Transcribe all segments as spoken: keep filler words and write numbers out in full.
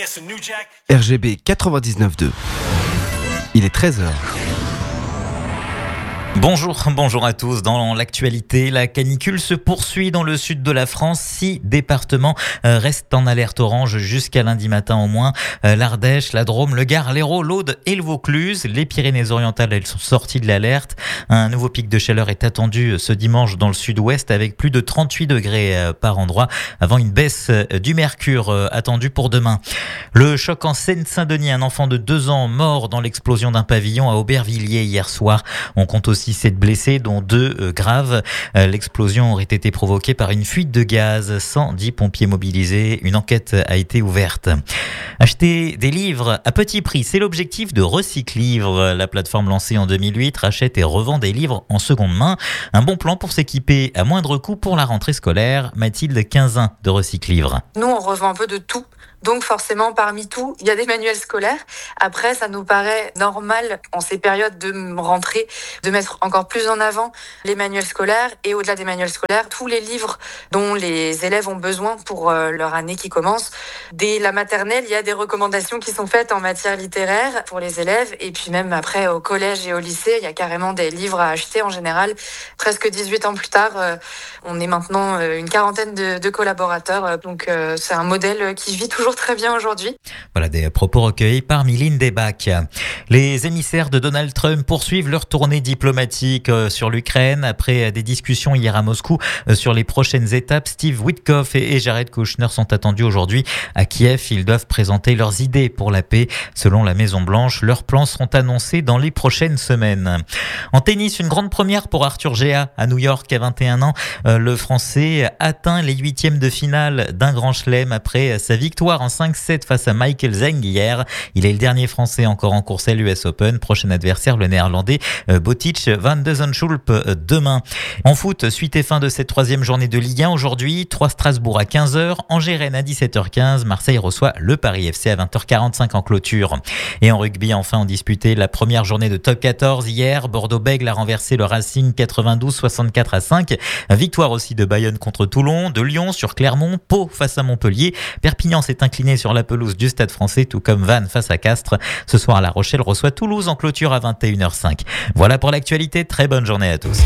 R G B quatre-vingt-dix-neuf deux. Il est treize heures. Bonjour, bonjour à tous. Dans l'actualité, la canicule se poursuit dans le sud de la France. Six départements restent en alerte orange jusqu'à lundi matin au moins. L'Ardèche, la Drôme, le Gard, l'Hérault, l'Aude et le Vaucluse. Les Pyrénées-Orientales, elles sont sorties de l'alerte. Un nouveau pic de chaleur est attendu ce dimanche dans le sud-ouest avec plus de trente-huit degrés par endroit avant une baisse du mercure attendue pour demain. Le choc en Seine-Saint-Denis, un enfant de deux ans mort dans l'explosion d'un pavillon à Aubervilliers hier soir. On compte aussi sept blessés, dont deux euh, graves. Euh, l'explosion aurait été provoquée par une fuite de gaz. cent dix pompiers mobilisés. Une enquête a été ouverte. Acheter des livres à petit prix, c'est l'objectif de Recyclivre. La plateforme lancée en deux mille huit rachète et revend des livres en seconde main. Un bon plan pour s'équiper à moindre coût pour la rentrée scolaire. Mathilde Quinzin de Recyclivre. Nous, on revend un peu de tout. Donc forcément, parmi tout, il y a des manuels scolaires. Après, ça nous paraît normal en ces périodes de rentrée de mettre encore plus en avant les manuels scolaires et au-delà des manuels scolaires, tous les livres dont les élèves ont besoin pour leur année qui commence. Dès la maternelle, il y a des recommandations qui sont faites en matière littéraire pour les élèves et puis même après au collège et au lycée, il y a carrément des livres à acheter en général. Presque dix-huit ans plus tard, on est maintenant une quarantaine de, de collaborateurs. Donc c'est un modèle qui vit toujours très bien aujourd'hui. Voilà des propos recueillis par Mylène Desbacs. Les émissaires de Donald Trump poursuivent leur tournée diplomatique sur l'Ukraine. Après des discussions hier à Moscou sur les prochaines étapes, Steve Witkoff et Jared Kushner sont attendus aujourd'hui à Kiev. Ils doivent présenter leurs idées pour la paix. Selon la Maison-Blanche, leurs plans seront annoncés dans les prochaines semaines. En tennis, une grande première pour Arthur Géa à New York à vingt et un ans. Le Français atteint les huitièmes de finale d'un grand chelem après sa victoire en cinq sept face à Michael Zeng hier. Il est le dernier Français encore en course à l'U S Open. Prochain adversaire, le Néerlandais Botic van de Zandschulp demain. En foot, suite et fin de cette troisième journée de Ligue un aujourd'hui. trois Strasbourg à quinze heures, Angers-Rennes à dix-sept heures quinze. Marseille reçoit le Paris F C à vingt heures quarante-cinq en clôture. Et en rugby, enfin, on disputait la première journée de top quatorze hier. Bordeaux-Bègles a renversé le Racing quatre-vingt-douze soixante-quatre à cinq. Victoire aussi de Bayonne contre Toulon, de Lyon sur Clermont, Pau face à Montpellier. Perpignan s'est incliné sur la pelouse du Stade Français, tout comme Vannes face à Castres. Ce soir, La Rochelle reçoit Toulouse en clôture à vingt et une heures cinq. Voilà pour l'actualité. Très bonne journée à tous.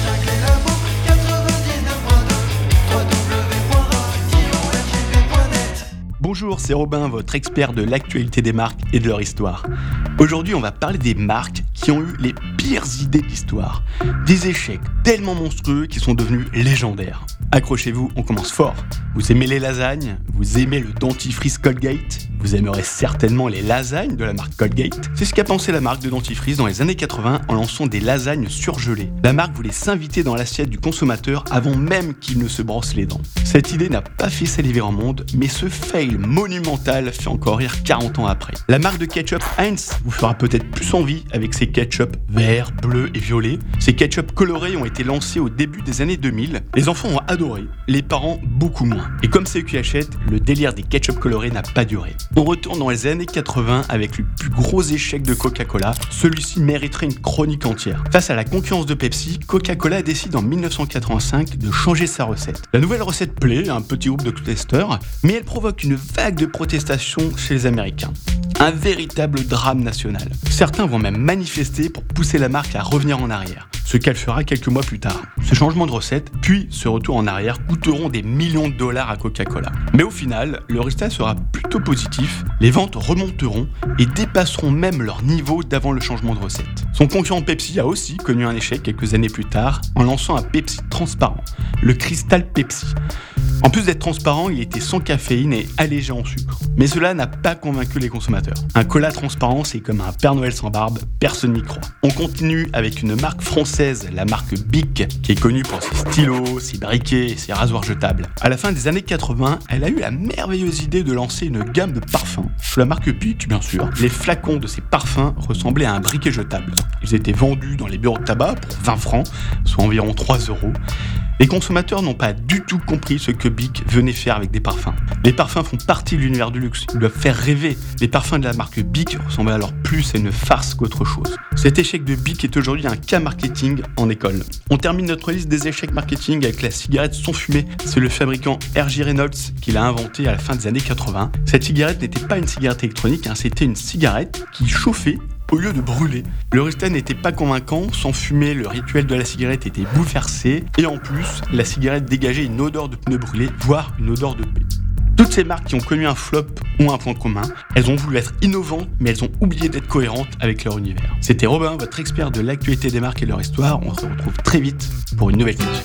Bonjour, c'est Robin, votre expert de l'actualité des marques et de leur histoire. Aujourd'hui, on va parler des marques qui ont eu les pires idées de l'histoire. Des échecs tellement monstrueux qui sont devenus légendaires. Accrochez-vous, on commence fort. Vous aimez les lasagnes ? Vous aimez le dentifrice Colgate ? Vous aimerez certainement les lasagnes de la marque Colgate. C'est ce qu'a pensé la marque de dentifrice dans les années quatre-vingts en lançant des lasagnes surgelées. La marque voulait s'inviter dans l'assiette du consommateur avant même qu'il ne se brosse les dents. Cette idée n'a pas fait saliver en monde, mais ce fail monumental fait encore rire quarante ans après. La marque de ketchup Heinz vous fera peut-être plus envie avec ses ketchup verts, bleus et violets. Ces ketchup colorés ont été lancés au début des années deux mille. Les enfants ont adoré, les parents beaucoup moins. Et comme c'est eux qui achètent, le délire des ketchup colorés n'a pas duré. On retourne dans les années quatre-vingts avec le plus gros échec de Coca-Cola. Celui-ci mériterait une chronique entière. Face à la concurrence de Pepsi, Coca-Cola décide en dix-neuf cent quatre-vingt-cinq de changer sa recette. La nouvelle recette plaît à un petit groupe de testeurs, mais elle provoque une vague de protestations chez les Américains. Un véritable drame national. Certains vont même manifester pour pousser la marque à revenir en arrière, ce qu'elle fera quelques mois plus tard. Ce changement de recette, puis ce retour en arrière, coûteront des millions de dollars à Coca-Cola. Mais au final, le résultat sera plutôt positif, les ventes remonteront et dépasseront même leur niveau d'avant le changement de recette. Son concurrent Pepsi a aussi connu un échec quelques années plus tard en lançant un Pepsi transparent, le Crystal Pepsi. En plus d'être transparent, il était sans caféine et allégé en sucre. Mais cela n'a pas convaincu les consommateurs. Un cola transparent, c'est comme un Père Noël sans barbe, personne n'y croit. On continue avec une marque française, la marque Bic, qui est connue pour ses stylos, ses briquets et ses rasoirs jetables. À la fin des années quatre-vingts, elle a eu la merveilleuse idée de lancer une gamme de parfums. Sous la marque Bic, bien sûr, les flacons de ces parfums ressemblaient à un briquet jetable. Ils étaient vendus dans les bureaux de tabac pour vingt francs, soit environ trois euros. Les consommateurs n'ont pas du tout compris ce que Bic venait faire avec des parfums. Les parfums font partie de l'univers du luxe, ils doivent faire rêver. Les parfums de la marque Bic ressemblent alors plus à une farce qu'autre chose. Cet échec de Bic est aujourd'hui un cas marketing en école. On termine notre liste des échecs marketing avec la cigarette sans fumée. C'est le fabricant R J Reynolds qui l'a inventée à la fin des années quatre-vingts. Cette cigarette n'était pas une cigarette électronique, hein, c'était une cigarette qui chauffait au lieu de brûler. Le résultat n'était pas convaincant, sans fumer, le rituel de la cigarette était bouleversé, et en plus, la cigarette dégageait une odeur de pneus brûlés, voire une odeur de paix. Toutes ces marques qui ont connu un flop ont un point commun, elles ont voulu être innovantes, mais elles ont oublié d'être cohérentes avec leur univers. C'était Robin, votre expert de l'actualité des marques et leur histoire, on se retrouve très vite pour une nouvelle question.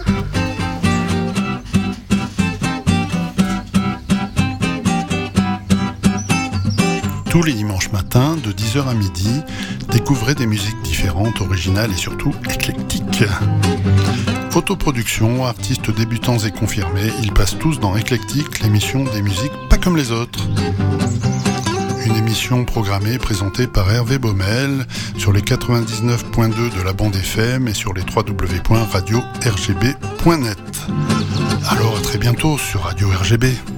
Tous les dimanches matins, de dix heures à midi, découvrez des musiques différentes, originales et surtout éclectiques. Photoproduction, artistes débutants et confirmés, ils passent tous dans Éclectique, l'émission des musiques pas comme les autres. Une émission programmée, présentée par Hervé Baumel sur les quatre-vingt-dix-neuf point deux de la bande F M et sur les w w w point radio r g b point net. Alors à très bientôt sur Radio R G B.